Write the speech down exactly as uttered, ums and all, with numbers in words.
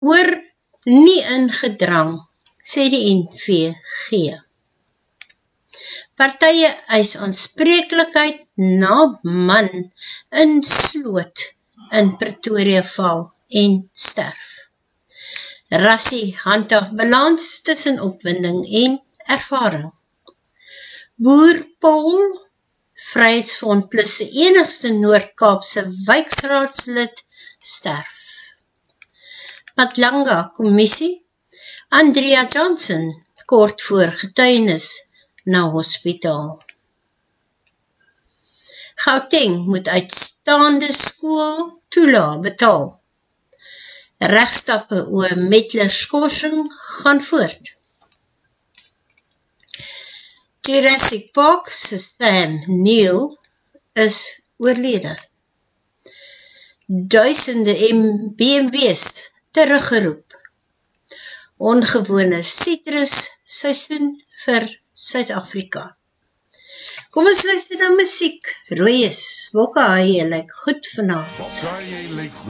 oor nie ingedrang, sê die N V G. Partye eis aanspreeklikheid na man in sloot in Pretoria val en sterf. Rassie handhaaf balans tussen opwinding en ervaring. Boer Paul, Vryheidsfront Plus se enigste Noord-Kaapse wijkraadslid, sterf. Matlanga Kommissie, Andrea Johnson, kort voor getuienis na hospitaal. Gauteng moet uitstaande skool toela betaal. Regstappe oor Metler skorsing gaan voort. Jurassic Park se Sam Neill is oorlede. Duisende B M W's teruggeroep. Ongewone citrus seisoen vir Suid-Afrika. Kom ons luister na musiek. Rooies, Bokke Haie lyk goed vanavond. Bokke Haie lyk goed.